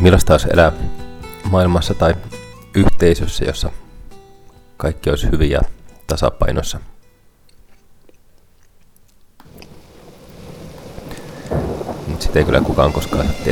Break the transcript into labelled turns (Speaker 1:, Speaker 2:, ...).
Speaker 1: millaista olisi elää maailmassa tai yhteisössä, jossa kaikki olisi hyvin ja tasapainossa. Sitä ei kyllä kukaan koskaan saa tietää.